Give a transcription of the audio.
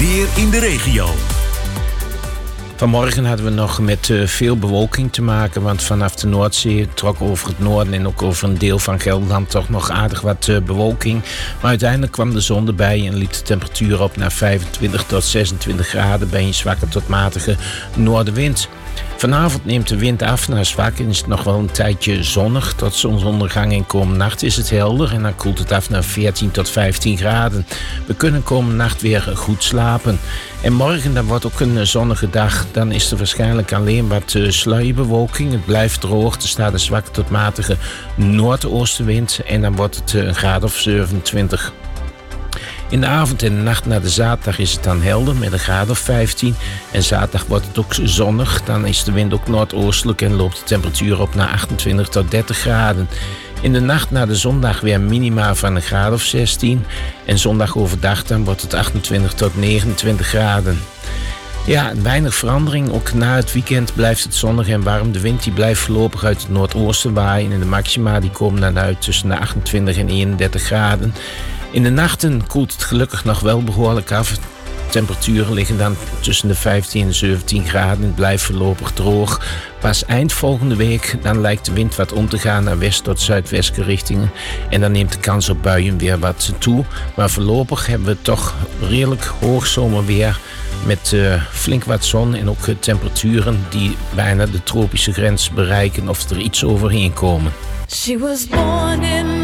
weer in de regio. Vanmorgen hadden we nog met veel bewolking te maken, want vanaf de Noordzee trok over het noorden en ook over een deel van Gelderland toch nog aardig wat bewolking. Maar uiteindelijk kwam de zon erbij en liep de temperatuur op naar 25 tot 26 graden bij een zwakke tot matige noordenwind. Vanavond neemt de wind af naar zwak en is het nog wel een tijdje zonnig. Tot zonsondergang en komende nacht is het helder en dan koelt het af naar 14 tot 15 graden. We kunnen komende nacht weer goed slapen. En morgen dan wordt ook een zonnige dag. Dan is er waarschijnlijk alleen wat sluierbewolking. Het blijft droog. Er staat een zwakke tot matige noordoostenwind en dan wordt het een graad of 27. In de avond en de nacht naar de zaterdag is het dan helder met een graad of 15. En zaterdag wordt het ook zonnig. Dan is de wind ook noordoostelijk en loopt de temperatuur op naar 28 tot 30 graden. In de nacht naar de zondag weer minima van een graad of 16. En zondag overdag dan wordt het 28 tot 29 graden. Ja, weinig verandering. Ook na het weekend blijft het zonnig en warm. De wind die blijft voorlopig uit het noordoosten waaien. En de maxima die komen dan uit tussen de 28 en 31 graden. In de nachten koelt het gelukkig nog wel behoorlijk af. Temperaturen liggen dan tussen de 15 en 17 graden. Het blijft voorlopig droog. Pas eind volgende week dan lijkt de wind wat om te gaan naar west tot zuidwestelijke richtingen. En dan neemt de kans op buien weer wat toe. Maar voorlopig hebben we toch redelijk hoog zomerweer met flink wat zon en ook temperaturen die bijna de tropische grens bereiken of er iets overheen komen. She was born in